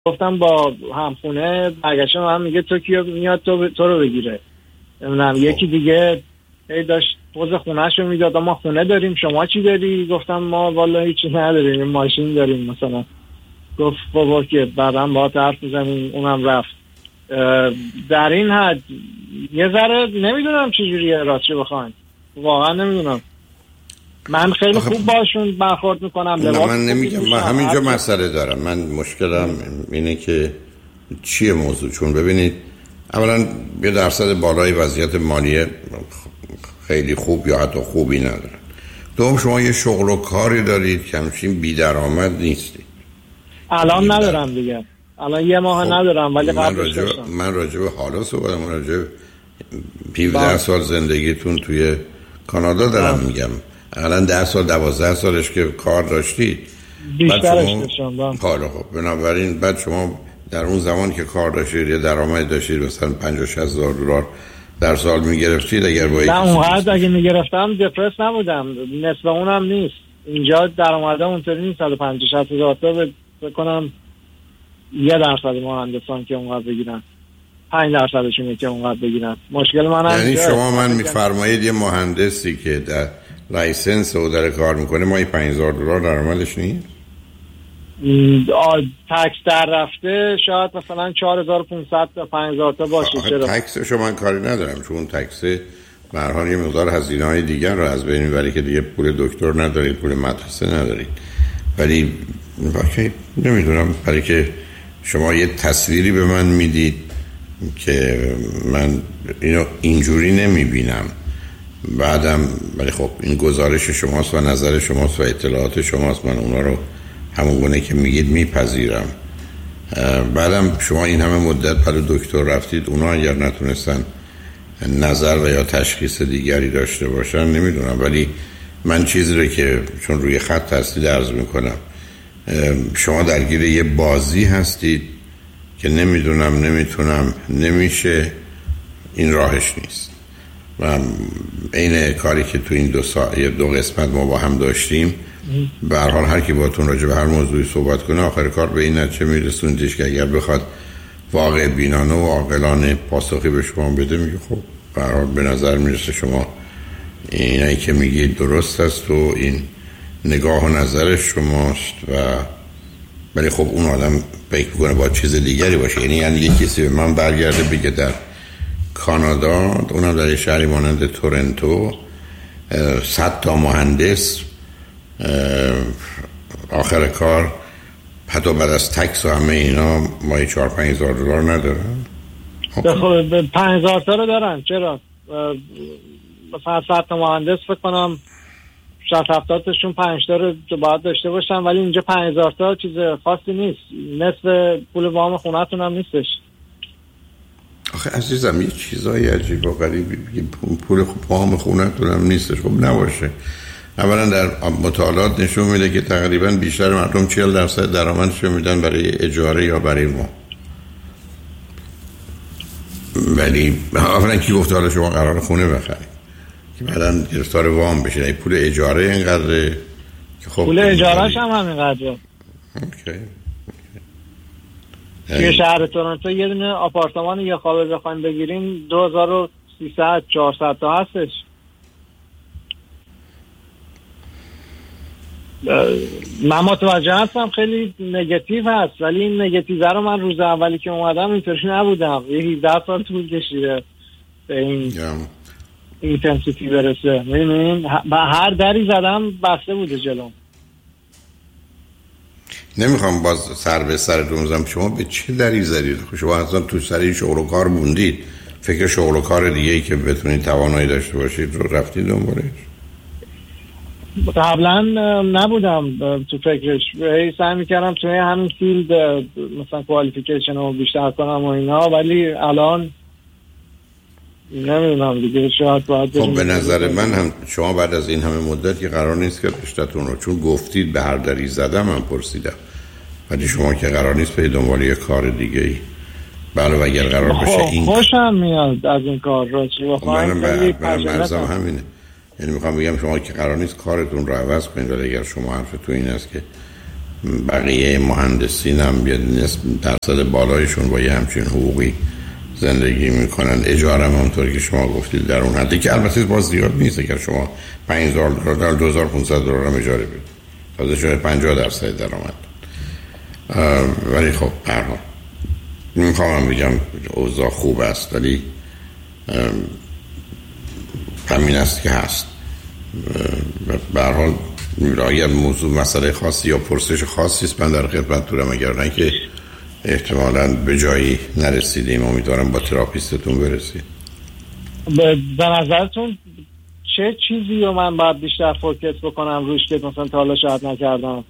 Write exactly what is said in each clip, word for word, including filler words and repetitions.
گفتم با همخونه برگشتم هم میگه تو کیو میاد تو, ب... تو رو بگیره. نمیدونم یکی دیگه هی داشت پوز خونهشو میداد ما خونه داریم شما چی داری؟ گفتم ما والا هیچی نداریم ماشین داریم مثلا. گفت بابا که بعدا با حرف میزنیم. اونم رفت. در این حد یه ذره نمیدونم چجوریه راستش بخواین واقعا نمیدونم. من خیلی آخه خوب باشون برخورد میکنم. نه من نمیگم من همینجا مسئله دارم. من مشکلم اینه که چیه موضوع. چون ببینید اولا یه درصد بالای وضعیت مالی خیلی خوب یا حتی خوبی ندارن. دوم شما یه شغل و کاری دارید که همچین بی درآمد نیستید. الان ندارم دیگه. الان یه ماه خب ندارم ولی قبلش داشتم. من راجع به حالا صحبت من راجع به هفده سال زندگیتون توی کانادا دارم با. میگم. الان ده سال دوازده سالش که کار داشتید بیشترش داشتم. حالا خب بنابراین بعد شما در اون زمان که کار داشتید یه درآمد داشتید مثلا پنجاه شصت هزار دلار در سال میگرفتید. اگر با نه اونقدر اگه میگرفتم دپرس نبودم. نصف اونم نیست. اینجا درآمدم اونطوری نیست. صد و پنجاه شصت هزار تا بکنم یه درصد مهندسان که اونقدر بگیرن پنج درصدشونه که اونقدر بگیرن. مشکل من هم یعنی شما من میفرمایید یه مهندسی که در لایسنس او داره کار میکنه ماهی پنج هزار دلار درآمدش نیست؟ تکس در رفته شاید مثلا چهار هزار و پانصد تا پنج هزار تا باشه. چرا تکسشو من کاری ندارم چون تکس به هر حال یه مقدار هزینه‌های دیگر رو از بین میبره که دیگه پول دکتر ندارید پول مدرسه ندارید. ولی واقعا نمیدونم برای که شما یه تصویری به من میدید که من اینو اینجوری نمیبینم. بعدم ولی خب این گزارش شماست و نظر شماست و اطلاعات شماست. من اونا رو همون گونه که میگید میپذیرم. بعدم شما این همه مدت برای دکتر رفتید اونا اگر نتونستن نظر و یا تشخیص دیگری داشته باشن نمیدونم. ولی من چیزی رو که چون روی خط هستید عرض میکنم شما درگیر یه بازی هستید که نمیدونم نمیتونم نمیشه این راهش نیست. و این کاری که تو این دو سا... دو قسمت ما با هم داشتیم به هر حال هر کی باهاتون راجع به هر موضوعی صحبت کنه آخر کار به این نتیجه میرسوندش که اگر بخواد واقع بینانه و عاقلانه پاسخی به شما بده میگه خب به هر حال به نظر میرسه شما اینایی که میگید درست است و این نگاه و نظر شماست و ولی خب اون آدم فکر میکنه با چیز دیگری باشه. یعنی یعنی یه کسی به من برگرده بگه در کانادا اونم در شهری مانند تورنتو صد تا مهندس آخر کار حتی بعد از تکس و همه اینا ماهی چهار پنج هزار دلار ندارن. خب پنج هزار تا رو دارن. چرا مثلا صد تا مهندس فکر کنم شصت هفتاد تاشون پنج تا رو باید داشته باشن ولی اینجا پنج هزار تا چیز خاصی نیست. نصف پول وام خونه‌تون هم نیستش. آخه عزیزم یه چیزای عجیب و غریبی پول وام خونه‌تون هم نیستش. خب نباشه. اولا در مطالعات نشون میده که تقریبا بیشتر مردم چهل درصد درآمدشون میدن برای اجاره یا برای وام. ولی اولا کی گفته حالا شما قرار خونه بخرید که بعدن گرفتار وام بشید؟ این پول اجاره اینقدره که خب پول اجارهش هم همینقدره. اوکی. توی شهر تورنتو یه دونه آپارتمان یه خوابه بخوایم بگیریم دو هزار و سیصد چهارصد تا هستش. من متوجه هستم خیلی نگاتیو هست ولی این نگاتیو رو من روز اولی که اومدم اینطوری نبودم. یه هفده سال طول کشیده به این اینتنسیتی برسه. می‌بینین هر دری زدم بسته بوده جلوم. نمیخوام باز سر به سر دوزم. شما به چه دری زدید؟ شما اصلا تو سری شغل و کار موندید فکر شغل و کار دیگه ای که بتونید توانایی داشته باشید رو رفتید دنبالش؟ قبلا نبودم تو فکرش. سعی میکردم توی همین فیلد مثلا کوالیفیکیشن رو بیشتر کنم و اینا ولی الان نمیدونم دیگه شاید باید. خب به نظر من هم شما بعد از این همه مدت که قرار نیست که رشته‌تون رو چون گفتید به هر دری زدم من پرسیدم ولی شما که قرار نیست به دنبال یه کار دیگه ای. بله و اگر قرار بشه این خوشم میاد از این کار راست واقعا خیلی پرجنم همینه. یعنی میخوام بگم شما که قرار نیست کارتون رو عوض کنید ولی اگر شما حرف تو این است که بقیه مهندسین هم یه درصد بالایشون با یه همچین حقوقی زندگی میکنن. اجاره هم همونطوری که شما گفتید در اون حدی که البته باز زیاد نیست. اگر شما پنج هزار دلار دو هزار و پانصد دلار هم اجاره بدید تازه شده پنجاه درصد درآمد. ولی خب هر حال نمیخوام بگم اوضاع خوب است، ولی همین است که هست. به هر حال اگر موضوع مسئله خاصی یا پرسش خاصی است من در خدمتتونم، اگر نه که احتمالاً به جایی نرسیدیم. امیدوارم با تراپیستتون برسید. به نظرتون چه چیزی رو من باید بیشتر فوکس بکنم روش که مثلا تا حالا شاید نکردم،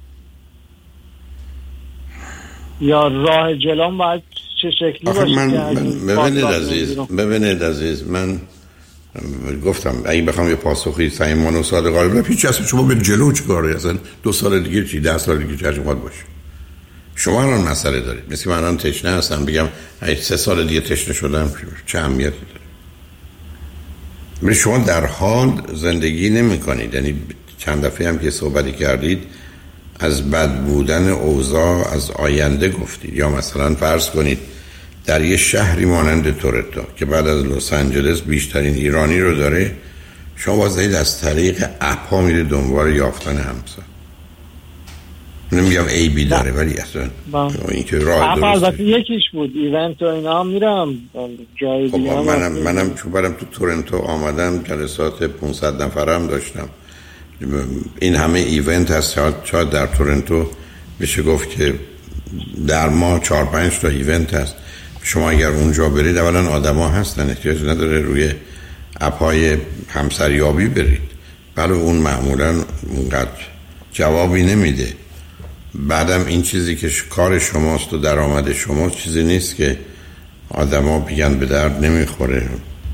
یا راه جلوم باید چه شکلی باشه؟ من, من ببینید عزیز ببینید عزیز من گفتم اگه بخوام یه پاسخی صمیمانه و صادقانه بدم هیچ اصلا شما به جلو چیکاره؟ اصلا دو سال دیگه چی، ده سال دیگه چه میخواد باشه؟ شما الان مسئله دارید. مثل من الان تشنه هستم بگم اگه سه سال دیگه تشنه شدم چه اهمیتی داره؟ ولی شما در حال زندگی نمی کنید. یعنی چند دفعه هم که صحبتی کردید از بد بودن اوضاع، از آینده گفتید. یا مثلا فرض کنید در یه شهری مانند تورنتو که بعد از لس آنجلس بیشترین ایرانی رو داره، شما واسه از طریق اپ‌ها میره دنبال یافتن همسر. نمیگم ای بی داره ولی اصلا این که راه درسته. البته یکیش بود ایونت و اینا هم میرم جای خب دیگه. منم منم چون برم تو تورنتو آمدم جلسات پانصد نفره هم داشتم. این همه ایونت هست. شاید در تورنتو بشه گفت که در ما چهار پنج تا ایونت هست. شما اگر اونجا برید اولا آدما هستن، احتیاج نداره روی اپ‌های همسریابی برید. بله اون معمولا اونقدر جوابی نمیده. بعدم این چیزی که کار شماست و درآمد شما چیزی نیست که آدما بگن به درد نمیخوره.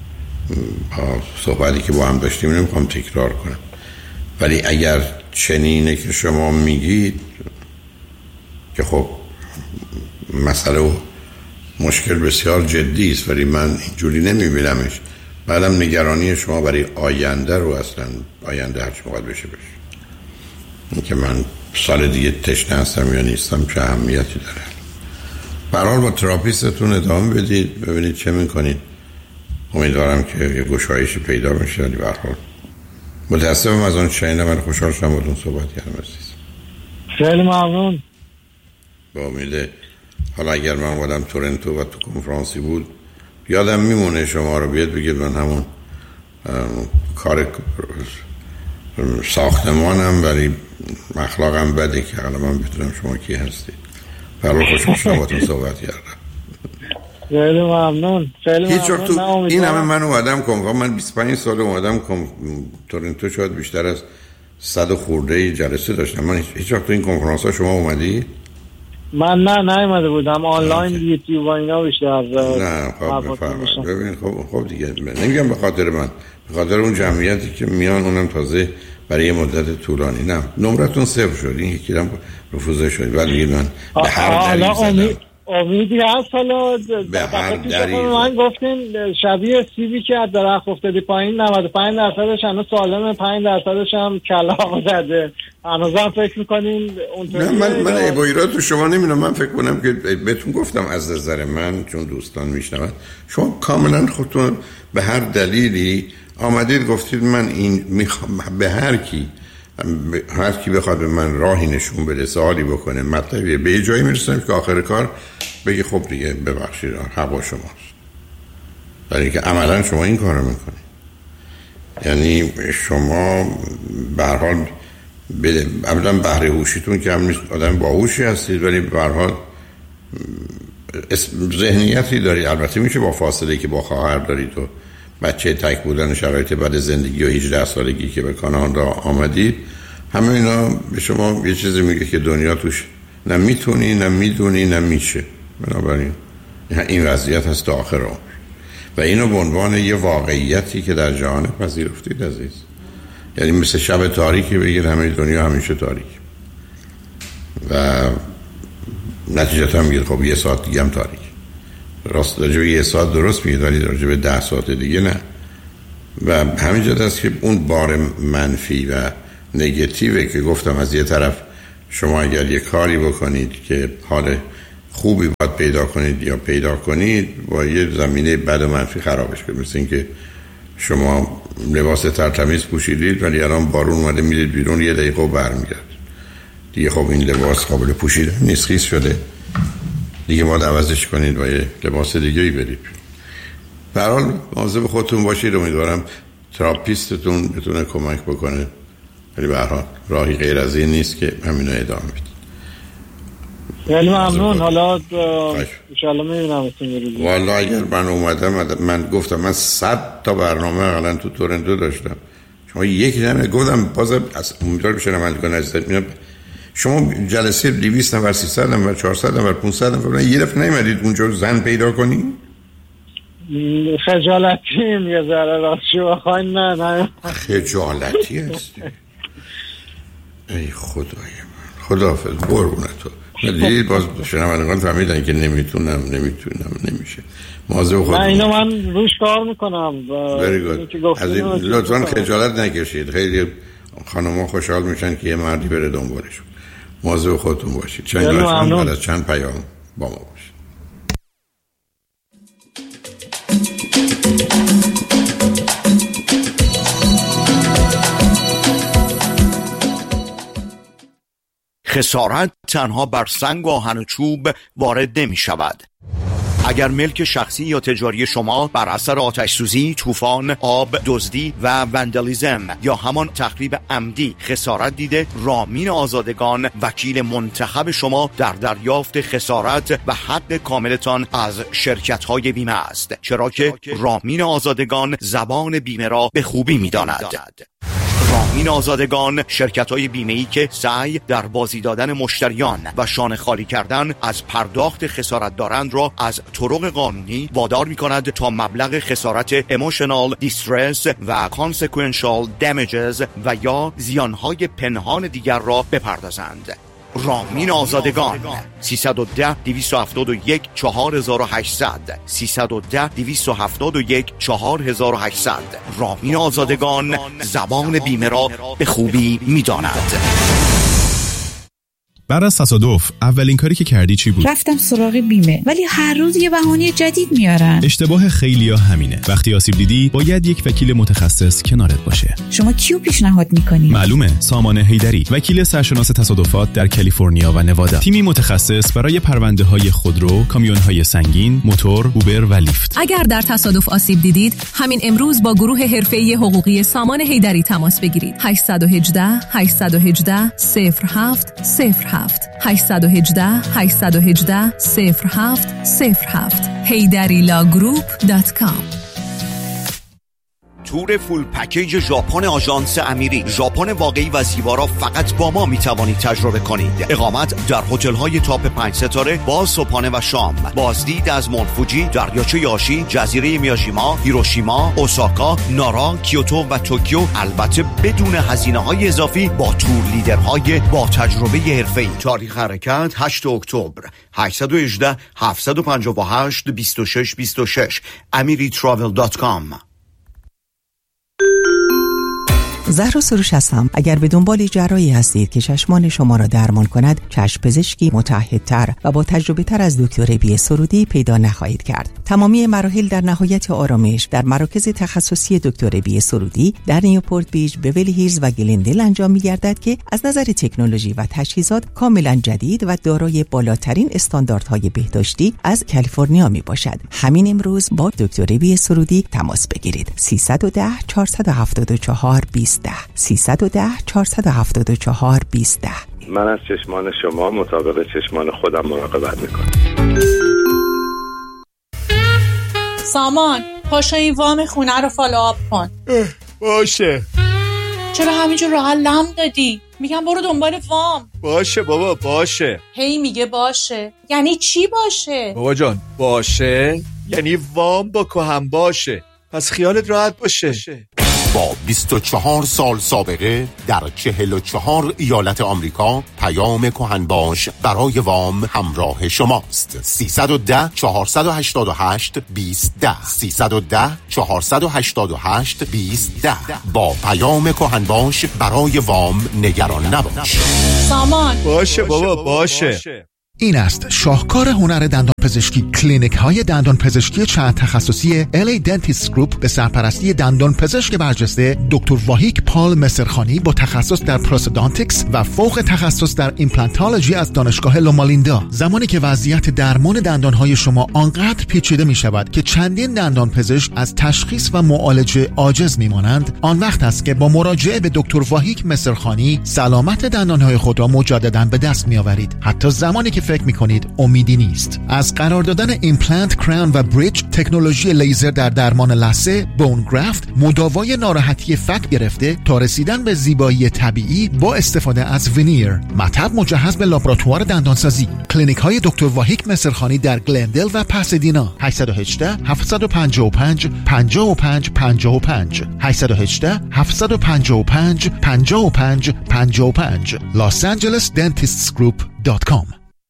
صحبتی که با هم داشتیم نمیخوام تکرار کنم، ولی اگر چنینه که شما میگید که خب مسئله و مشکل بسیار جدی است، ولی من اینجوری نمیبینمش. بعدم نگرانی شما برای آینده رو اصلا آینده هرچی موقع بشه بشه این که من سال دیگه تشنه هستم یا نیستم چه اهمیتی داره. برحال با تراپیستتون ادامه بدید ببینید چه میکنید. امیدوارم که یه گشایشی پیدا بشه. ولی برحال متاسفم از اون شنیدم. من خوشحال شدم با اون صحبت کردم عزیز. خیلی ممنون. با امید حالا اگر من بودم تورنتو و تو کنفرانسی بود یادم میمونه شما رو بیاد بگید من همون کار ساختمانم ولی اخلاقم بده که حالا من بتونم شما کی هستید. برای خوشحال شدم با تو صحبت کردم. خیلی ممنون. خیلی هیچ وقت تو ممنون. این همه من اومدم کنفرانس، من بیست و پنج سال اومدم تورنتو، شاید بیشتر از صد خورده جلسه داشتم. من هیچ وقت تو این کنفرانس ها شما اومدی؟ من نه نیومده بودم. آنلاین یوتیوب و اینا بیشتر. نه خب بفرمایید. ببین خب خب دیگه نمیگم به خاطر من، به خاطر اون جمعیتی که میان، اونم تازه برای یه مدت طولانی. نه نمرتون صفر شد، این یکی هم رفوزه شد. بعد میگید من به هر دلیل زدم. امیدی هست حالا به هر دلیل من گفتین شبیه سیبی که از درخت افتادی پایین نود و پنج درصدش هنوز سالمه، پنج درصدش هم کلاغ زده. هنوزم فکر میکنین اونطوری؟ نه من من ایبایرات تو شما نمیدونم. من فکر کنم که بهتون گفتم از نظر من، چون دوستان میشنون، شما کاملا خودتون به هر دلیلی آمدید گفتید من این میخوام به هر کی هر کی بخواد به من راهی نشون بده، سوالی بکنه، مطلبی به جایی میرسونم که آخر کار بگی خب دیگه ببخشید حق شماست. برای اینکه عملا شما این کارو میکنید. یعنی شما به هر حال ابدا بهره هوشیتون که هم آدم باهوشی هستید، ولی به هر حال ذهنیتی دارید. البته میشه با فاصله که با خواهر دارید و بچه تک بودن، شرایط بد زندگی و هجده سالگی که به کانادا آمدید، همه اینا به شما یه چیزی میگه که دنیا توش نه میتونی نه میدونی نه میشه. بنابراین این وضعیت هست تا آخر عمر و اینو به عنوان یه واقعیتی که در جهان پذیرفتید عزیز. یعنی مثل شب تاریکی بگید همه دنیا همیشه تاریک و نتیجتا میگید خب یه ساعت دیگه هم تاریک. راست راجع به یه ساعت درست میگید ولی راجع به ده ساعت دیگه نه. و همینجا هست که اون بار منفی و نگاتیوه که گفتم از یه طرف شما اگر یه کاری بکنید که حال خوبی باید پیدا کنید یا پیدا کنید با یه زمینه بد و منفی خرابش کنید. مثل این که شما لباس ترتمیز پوشیدید ولی الان بارون اومده میرید بیرون یه دقیقه و برمیگرد دیگه، خب این لباس قابل پوشیدن نیست، خیس شده دیگه، باید عوضش کنید و یه لباس دیگه ای برید. به هر حال مواظب خودتون باشید. امیدوارم تراپیستتون بتونه کمک بکنه، ولی به هر حال راهی غیر از این نیست که همینو ادامه بدید. خیلی ممنون. حالا ان شاءالله میبینمتون یه روز. والا اگر من اومدم من گفتم من صد تا برنامه حالا تو تورنتو داشتم، شما یک دونه گفتم بازم از امیدوار بشن عمل کنه. عزیزت میگم شما جلسه دویست نفر سیصد نفر چهارصد نفر پانصد نفر یه دفعه نمیدید اونجا زن پیدا کنی؟ خجالتیم یه ذره راستشو بخواین. نه نه خجالتی هستی؟ ای خدای من، خداحافظ، قربونت تو. دیدید باز شنوندگان فهمیدن که نمیتونم نمیتونم نمیشه. مواظب خودتون. نه اینو من روش کار میکنم. از این لطفاً خجالت نکشید. خیلی خانم‌ها خوشحال میشن که یه مردی بره دنبالشون. مواظب خودتون باشید. چند لحظه بعد از چند پیام با ما باشید. خسارت تنها بر سنگ و آهن و چوب وارد نمی شود. اگر ملک شخصی یا تجاری شما بر اثر آتش سوزی، طوفان، آب، دزدی و وندالیزم یا همان تخریب عمدی خسارت دیده، رامین آزادگان وکیل منتخب شما در دریافت خسارت و حق کاملتان از شرکت‌های بیمه است، چرا که رامین آزادگان زبان بیمه را به خوبی می‌داند. رامین آزادگان شرکت‌های بیمه‌ای که سعی در بازی دادن مشتریان و شانه خالی کردن از پرداخت خسارت دارند را از طرق قانونی وادار می‌کند تا مبلغ خسارت emotional distress و consequential damages و یا زیانهای پنهان دیگر را بپردازند. رامین آزادگان سیصد و ده دویست و هفتاد و یک چهار هزار و هشتصد سیصد و ده دویست و هفتاد و یک چهار هزار و هشتصد. رامین آزادگان زبان بیمه را به خوبی می‌داند. بعد از تصادف اولین کاری که کردی چی بود؟ رفتم سراغ بیمه، ولی هر روز یه بهانه جدید میارن. اشتباه خیلیا همینه. وقتی آسیب دیدی باید یک وکیل متخصص کنارت باشه. شما کیو پیشنهاد میکنی؟ معلومه، سامان حیدری، وکیل سرشناس تصادفات در کالیفرنیا و نوادا. تیمی متخصص برای پرونده‌های خودرو، کامیون‌های سنگین، موتور، اوبر و لیفت. اگر در تصادف آسیب دیدید، همین امروز با گروه حرفه‌ای حقوقی سامان حیدری تماس بگیرید. هشت یک هشت هشت یک هشت صفر هفت صفر هفت هشت یک هشت هشت یک هشت صفر هفت صفر هفت حیدری لا گروپ دات کام. تور فول پکیج ژاپن آژانس امیری. ژاپن واقعی و زیبا را فقط با ما می توانید تجربه کنید. اقامت در هتل‌های تاپ پنج ستاره با صبحانه و شام، بازدید از مونفوجی، دریاچه یاشی، جزیره میاجیما، هیروشیما، اوساکا، نارا، کیوتو و توکیو، البته بدون هزینه‌های اضافی با تور لیدرهای با تجربه حرفه‌ای. تاریخ حرکت هشتم اکتبر. هشت یک هشت هفت پنج هشت دو شش دو شش امری تراول دات کام. زهرا سروش هستم. اگر به دنبال جراحی هستید که چشمان شما را درمان کند، چشم پزشکی متعهدتر و با تجربه تر از دکتر بی سرودی پیدا نخواهید کرد. تمامی مراحل در نهایت آرامش در مراکز تخصصی دکتر بی سرودی در نیوپورت بیچ، بیولی هیلز و گلندل انجام می‌گردد که از نظر تکنولوژی و تجهیزات کاملا جدید و دارای بالاترین استانداردهای بهداشتی از کالیفرنیا میباشد. همین امروز با دکتر بی سرودی تماس بگیرید. سیصد و ده چهارصد و هفتاد و چهار بیست ده سیصد و ده چهارصد و هفتاد و چهار بیست ده. من از چشمان شما مطابق چشمان خودم مراقبت میکنم. سامان، پاشو این وام خونه رو فالوآپ کن. باشه. چرا همینجور راه لم دادی؟ میگم برو دنبال وام. باشه بابا باشه. هی میگه باشه. یعنی چی باشه؟ بابا جان باشه یعنی وام با کهم باشه. پس خیالت راحت باشه. با بیست و چهار سال سابقه در چهل و چهار ایالت آمریکا، پیام کهنباش برای وام همراه شماست. سیصد و ده چهارصد و هشتاد و هشت بیست ده سیصد و ده چهارصد و هشتاد و هشت بیست ده. با پیام کهنباش برای وام نگران نباش. سامان باشه بابا باشه. این است شاهکار هنر دندان پزشکی. کلینیک های دندان پزشکی چند تخصصی ال ای Dentist Group به سرپرستی دندان پزشک برجسته دکتر واهیک پال مصرخانی با تخصص در پروستودانتیکس و فوق تخصص در ایمپلانتولوژی از دانشگاه لومالیندا. زمانی که وضعیت درمان دندان های شما آنقدر پیچیده می شود که چندین دندان پزشک از تشخیص و معالجه عاجز می مانند، آن وقت است که با مراجعه به دکتر واهیک مصرخانی سلامت دندان های خود را مجددا به دست می آورید، حتی زمانی که فکر می کنید امیدی نیست. از قرار دادن ایمپلنت، کراون و بریج، تکنولوژی لیزر در درمان لثه، بون گرافت، مداوای ناراحتی فک گرفته تا رسیدن به زیبایی طبیعی با استفاده از وینیر، مطب مجهز به لابراتوار دندانسازی. کلینیک های دکتر واهیک مصرخانی در گلندل و پاسادینا. هشت یک هشت هفت پنج پنج پنج پنج پنج پنج هشت یک هشت هفت پنج پنج پنج پنج پنج پنج los angeles dentists group dot com.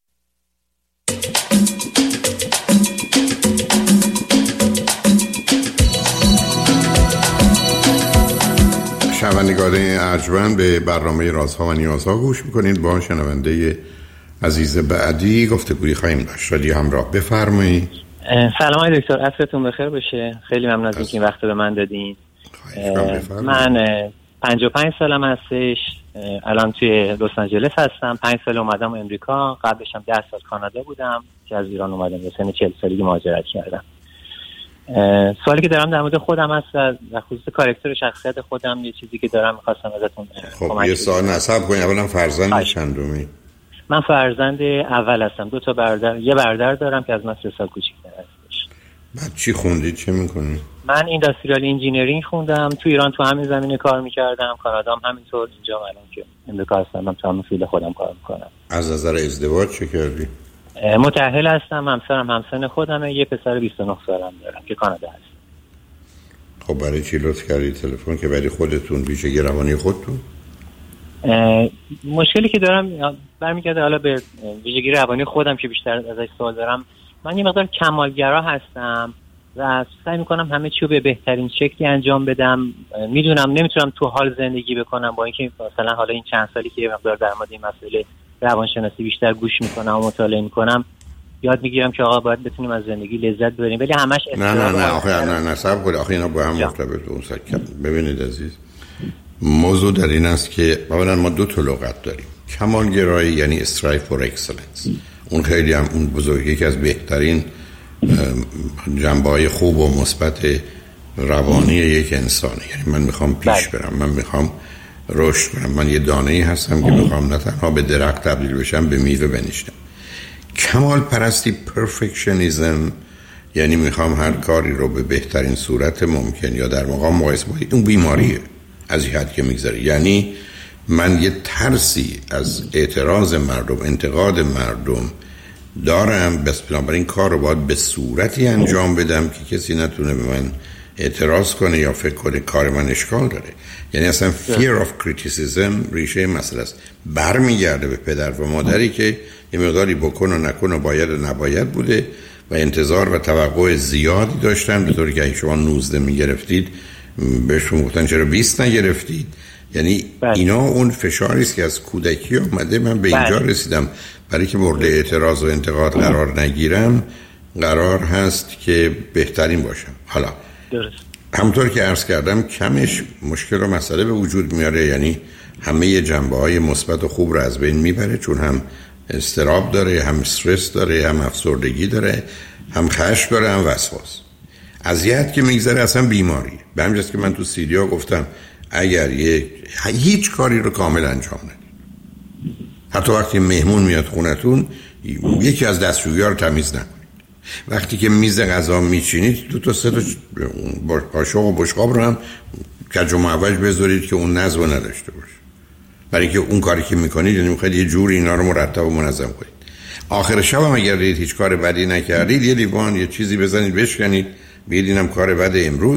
شنوندگان ارجمند به برنامه رازها و نیازها گوش میکنید. با شنونده عزیز بعدی گفتگویی خواهیم داشت. رادیو همراه، بفرمایید. سلام آقای دکتر، عصرتون بخیر باشه. خیلی ممنون از اینکه این وقت به من دادین. من پنجاه و پنج سالم هستش، الان توی لس آنجلس هستم. پنج سال اومدم امریکا، قبلش هم ده سال کانادا بودم که از ایران اومدم، به سن چهل سالگی مهاجرت کردم. سوالی که دارم در مورد خودم هست، در خصوص کاراکتر شخصیت خودم یه چیزی که دارم می‌خواستم ازتون خب یه سوال نصب کنید. اولا فرزند چندمی؟ من فرزند اول هستم. دو تا برادر، یه برادر دارم که از من سه سال کوچیک‌تر هستش. بعد چی خوندید؟ چه می‌کنید؟ من اینداستریال انجینیرینگ خوندم. تو ایران تو همین زمینه کار می‌کردم، کانادا هم همینطور. اینجا الان که امریکا هستم من تو همین فیلد خودم کار می‌کنم. از نظر ازدواج چه کردی؟ متأهل هستم، همسرم همسن خودمه، یه پسر بیست و نه سالم دارم که کانادا هست. خب برای چی لطف کردی تلفن که برای خودتون ویژگی روانی خودتون؟ مشکلی که دارم برمیگرده حالا به ویژگی روانی خودم که بیشتر ازش سوال دارم. من یه مقدار کمالگرا هستم و سعی میکنم همه چی رو به بهترین شکلی انجام بدم. میدونم نمیتونم تو حال زندگی بکنم، با اینکه مثلا حالا این چند سالی که یه مقدار در مورد این مسئله روانشناسی بیشتر گوش میکنم و مطالعه میکنم، یاد میگیرم که آقا باید بتونیم از زندگی لذت ببریم، ولی همش نه نه نه آخه نه نه صبر کنید. آخه اینا با هم مرتبط اون سکم. ببینید عزیز، موضوع در این است که اولا ما دو تا لغت داریم. کمالگرایی یعنی استرایو فور اکسلنس، اون خیلی هم اون بزرگی که از بهترین جنبه‌های خوب و مثبت روانی یک انسانه. یعنی من میخوام پیش برم، من میخوام رشد کنم، من یه دانه‌ای هستم که میخوام نه تنها به درخت تبدیل بشم، به میوه بنشینم. کمال پرستی، پرفکشنیزم، یعنی میخوام هر کاری رو به بهترین صورت ممکن یا در مقام مقایسه با اون بیماریه از این حد که میگذره. یعنی من یه ترسی از اعتراض مردم، انتقاد مردم دارم، بس بنابراین کار رو باید به صورتی انجام بدم که کسی نتونه به من اعتراض کنه یا فکر کنه کار من اشکال داره. یعنی اصلا fear of criticism ریشه مسئله است. برمیگرده به پدر و مادری که یه مقداری بکن و نکن و باید و نباید بوده و انتظار و توقع زیادی داشتن، به طوری که شما نوزده میگرفتید بهشون گفتن چرا بیست نگرفتید. یعنی اینا اون فشاری است که از کودکی آمده. من به اینجا رسیدم برای که مورد اعتراض و انتقاد قرار نگیرم، قرار هست که بهترین باشم. حالا درست همونطور که عرض کردم کمش مشکل و مسئله به وجود میاره، یعنی همه جنبه‌های مثبت و خوب رو از بین میبره، چون هم اضطراب داره، هم استرس داره، هم افسردگی داره، هم خشم داره، هم وسواس. اذیت که میگذره اصلا بیماریه. به همین جاست که من تو سیدیا گفتم اگر یک هیچ کاری رو کامل انجام ندید، حتی وقتی مهمون میاد خونتون یکی از دستشویی‌ها رو تمیز نکنید. وقتی که میز غذا میچینید دو تا سه تا قاشق و بشقاب رو هم کج و معوج بذارید که اون نظم نداشته باشه، برای که اون کاری که میکنید یعنی میخواید یه جوری اینا رو مرتب و منظم کنید. آخر شب هم اگر دید هیچ کار بدی نکردید، یه لیوان یه چیزی بزنید بشکنید، بگید اینم کار بد امروز،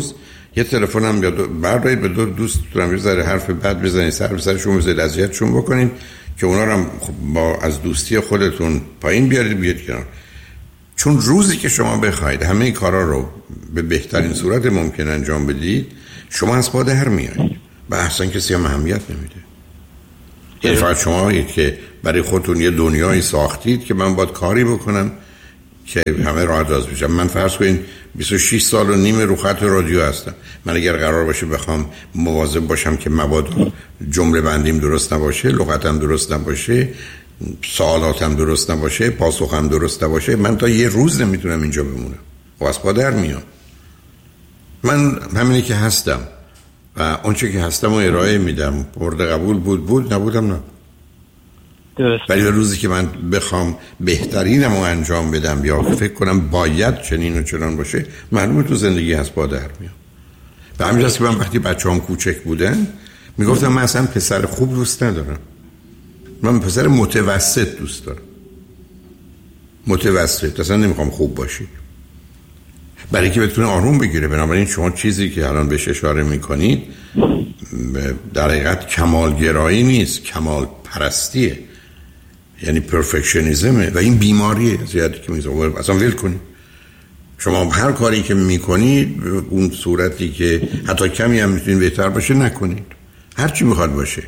یه تلفن هم یا بردارید به دو دوستتون یه ذره حرف بد بزنید، سر به سرشون بزنید، اذیتشون بکنید که اونا رو هم با از دوستی خودتون پایین بیارید بیاد کنار. چون روزی که شما بخواید همه این کارا رو به بهترین صورت ممکن انجام بدید، شما از پا در میایید و اصلا کسی هم اهمیت نمیده. یعنی فقط شمایید که برای خودتون یه دنیایی ساختید که من باید کاری بکنم که همه راحت راضی بشن. من فرض کنین بیست و شش سال و نیم رو خط رادیو هستم. من اگر قرار باشه بخوام مواظب باشم که مبادا جمله بندیم درست نباشه، لغتم درست نباشه، سوالاتم درست نباشه، پاسخم درست نباشه، من تا یه روز نمیتونم اینجا بمونم و از پا در میام. من همینی که هستم و اونچه که هستم و ارائه میدم، مورد قبول بود بود، نبودم نه. درست. ولی روزی که من بخوام بهترینم رو انجام بدم یا فکر کنم باید چنین و چنان باشه، معلومه تو زندگی از پا در میام. به همین جاست که من وقتی بچه‌ام کوچک بودن میگفتم من اصلا پسر خوب دوست ندارم، من پسر متوسط دوست دارم. متوسط، اصلا نمیخوام خوب باشی، برای اینکه بتونه آروم بگیره. بنابراین شما چیزی که الان بهش اشاره میکنید در حقیقت کمالگرایی نیست، کمال پرستیه، یعنی پرفکشنیزمه و این بیماریه زیادی که میذاره. اصلا ول کنید. شما هر کاری که میکنید اون صورتی که حتی کمی هم میتونید بهتر باشه نکنید، هر چی میخواد باشه.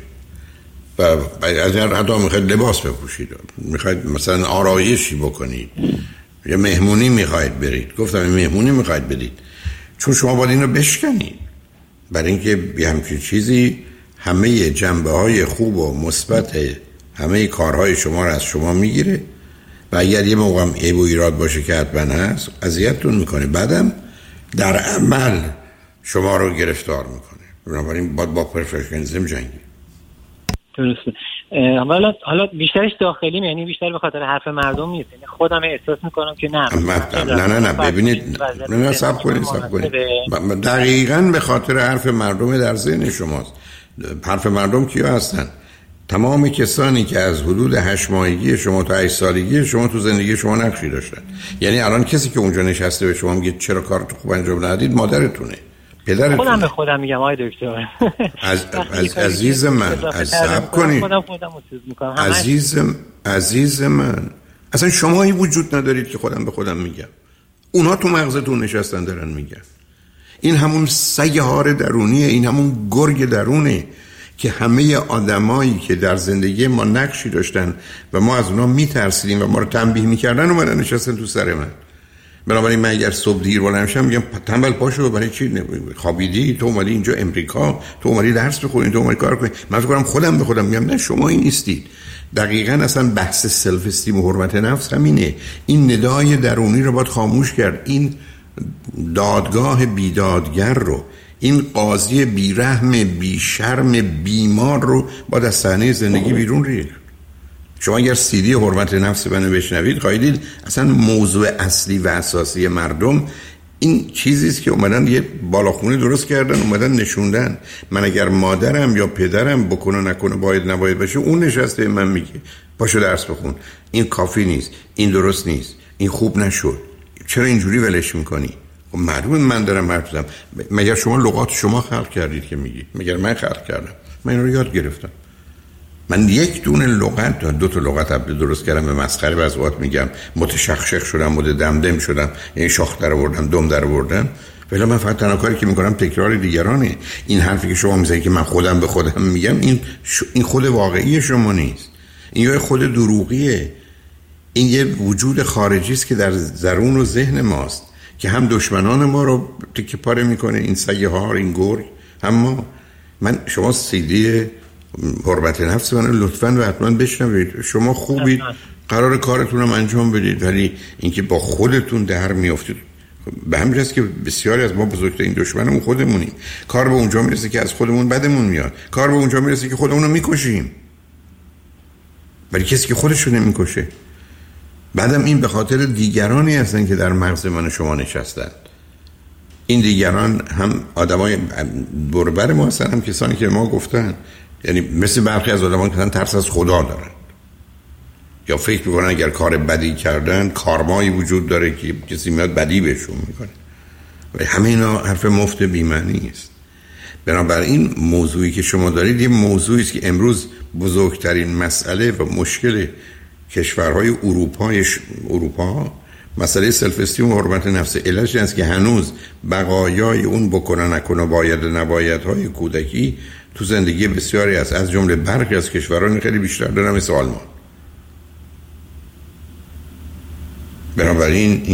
و اگر حتی میخواید لباس بپوشید، میخواید مثلا آرایشی بکنید، یا مهمونی میخواید برید، گفتم مهمونی میخواید بدید، چون شما باید اینو بشکنید. برای اینکه به همچین چیزی همه جنبه های خوب و مثبت همه کارهای شما رو از شما میگیره و اگر یه موقع هم عیب و ایراد باشه که حتما هست، اذیتتون میکنه، بعدم در عمل شما رو گرفتار میکنه. بنابراین باید با پرفکشنیسم جنگید. درسته. حالا حالا بیشترش داخلی، یعنی بیشتر به خاطر حرف مردم نیست، یعنی خودم احساس میکنم که نه نه نه نه ببینید، نه نه صبر کنید صبر کنید دقیقاً به خاطر حرف مردم در ذهن شماست. حرف مردم کیا هستن؟ تمام کسانی که از حدود هشت ماهگی شما تا هشت سالگی شما تو زندگی شما نقشی داشتن. یعنی الان کسی که اونجا نشسته به شما میگه چرا کارتو خوب انجام ندید، مادرتونه، پدرتونه. خودم به خودم میگم آقای دکتر. از از عزیز من، از صبر کنید. خودم خودم محسوس میکنم. عزیزم عزیز من، اصلا شمایی وجود ندارید که خودم به خودم میگم. اونا تو مغزتون نشستن دارن میگن. این همون سیحار درونیه، این همون گرگ درونه که همه آدمایی که در زندگی ما نقشی داشتن و ما از اونا میترسیدیم و ما رو تنبیه میکردن اومدن نشستن تو سر من. بنابراین من اگر صبح دیر بلند شم میگم تنبل پاشو، برای چی خوابیدی؟ تو اومدی اینجا امریکا، تو اومدی درس بخونی، تو اومدی کار کنی. من فکر کنم خودم به خودم میگم نه شما این نیستید. دقیقاً اصلا بحث سلف استیم و حرمت نفس همینه. این ندای درونی رو باید خاموش کرد. این دادگاه بیدادگر رو، این قاضی بیرحم بیشرم بیمار رو باید از صحنه زندگی بیرون ریخت. شما اگر سیدی حرمت نفس منو بشنوید خواهید اصلا موضوع اصلی و اساسی مردم این چیزیست که اومدن یه بالاخونه درست کردن، اومدن نشوندن. من اگر مادرم یا پدرم بکنه نکنه باید نباید باشه، اون نشسته من میگه پاشو درس بخون، این کافی نیست، این درست نیست، این خوب نشد، چرا اینجوری ولش میکنی؟ خب معلومه من دارم حرف میزنم. مگر شما لغات شما خلق کردید که میگی؟ مگر من خلق کردم؟ من این رو یاد گرفتم. من یک دونه لغت دو تا لغت عبد درست کردم، به مسخره بعضی وقت میگم متشخشخ شدم، مد دمدم شدم، یعنی شاخ در آوردم، دم در آوردم. ولی من فقط تنها کاری که میکنم تکرار دیگرانه. این حرفی که شما میزنید که من خودم به خودم میگم، این ش... این خود واقعی شما نیست، این یه خود دروغیه. این یه وجود خارجی است که در درون و ذهن ماست که هم دشمنان ما رو تکه پاره میکنه، این سیحار، این گرگ. اما من شما سیدی حرمت نفس من لطفاً و حتما بشنوید. شما خوبید، قرار کارتون رو انجام بدید، ولی اینکه با خودتون در میافتید به همین جاست که بسیاری از ما بزرگترین دشمنمون خودمونیم. کار به اونجا میرسه که از خودمون بدمون میاد، کار به اونجا میرسه که خودمون رو میکشیم، ولی کسی که خودش رو نمیکشه. بعدم این به خاطر دیگرانی هستن که در مغز من و شما نشستن. این دیگران هم آدمای بربر ما هستن، هم کسانی که ما گفتن، یعنی مثل برخی از آدمان که ترس از خدا دارن یا فکر میکنن اگر کار بدی کردن کارمایی وجود داره که کسی میاد بدی بهشون میکنه. و همه اینا حرف مفت بی‌معنی است. بنابراین موضوعی که شما دارید یه موضوعی است که امروز بزرگترین مسئله و مشکل کشورهای اروپای اروپا مسئله سلف استیم و حرمت نفس. علتش است که هنوز بقایای اون بکنه نکنه باید نباید های کودکی تو زندگی بسیاری است، از جمله برخی از کشورها خیلی بیشتر دارن مثل آلمان. بنابراین